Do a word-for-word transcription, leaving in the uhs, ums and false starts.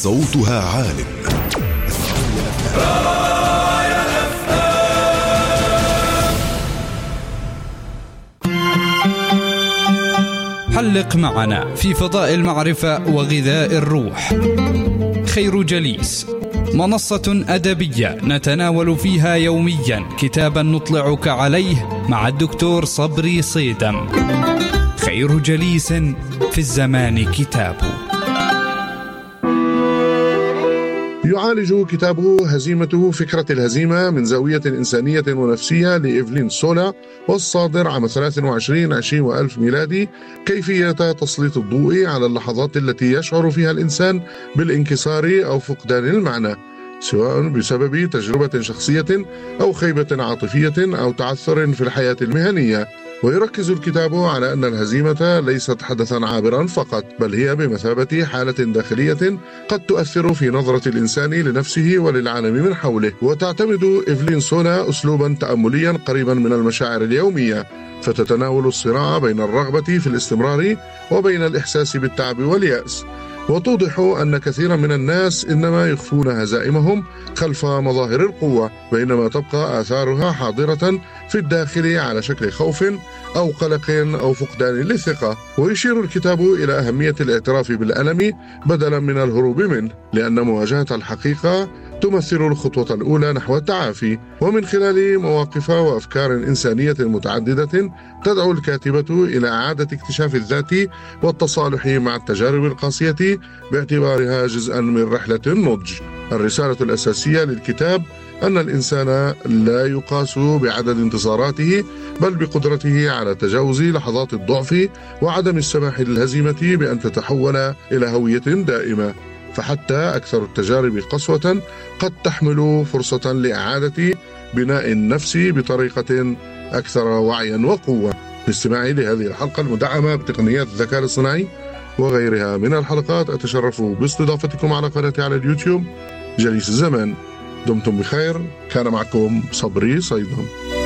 صوتها عال. حلق معنا في فضاء المعرفة وغذاء الروح. خير جليس، منصة أدبية نتناول فيها يوميا كتابا نطلعك عليه مع الدكتور صبري صيدم. خير جليس في الزمان كتابه. يعالج كتابه هزيمته فكرة الهزيمة من زاوية إنسانية ونفسية لإيفلين سولا، والصادر عام ثلاثة وعشرين عشرين وألف ميلادي، كيفية تسليط الضوء على اللحظات التي يشعر فيها الإنسان بالانكسار أو فقدان المعنى، سواء بسبب تجربة شخصية أو خيبة عاطفية أو تعثر في الحياة المهنية. ويركز الكتاب على أن الهزيمة ليست حدثا عابرا فقط، بل هي بمثابة حالة داخلية قد تؤثر في نظرة الإنسان لنفسه وللعالم من حوله. وتعتمد إيفلين سولا أسلوبا تأمليا قريبا من المشاعر اليومية، فتتناول الصراع بين الرغبة في الاستمرار وبين الإحساس بالتعب واليأس، وتوضح أن كثيرا من الناس إنما يخفون هزائمهم خلف مظاهر القوة، بينما تبقى آثارها حاضرة في الداخل على شكل خوف أو قلق أو فقدان للثقة. ويشير الكتاب إلى أهمية الاعتراف بالألم بدلا من الهروب منه، لأن مواجهة الحقيقة تمثل الخطوة الأولى نحو التعافي. ومن خلال مواقف وأفكار إنسانية متعددة تدعو الكاتبة إلى إعادة اكتشاف الذات والتصالح مع التجارب القاسية باعتبارها جزءا من رحلة النضج. الرسالة الأساسية للكتاب أن الإنسان لا يقاس بعدد انتصاراته، بل بقدرته على تجاوز لحظات الضعف وعدم السماح للهزيمة بأن تتحول إلى هوية دائمة. فحتى أكثر التجارب قسوة قد تحمل فرصة لإعادة بناء النفس بطريقة أكثر وعيا وقوة. باستماعي لهذه الحلقة المدعمة بتقنيات الذكاء الاصطناعي وغيرها من الحلقات، أتشرف باستضافتكم على قناتي على اليوتيوب جليس الزمان. دمتم بخير. كان معكم صبري صيدم.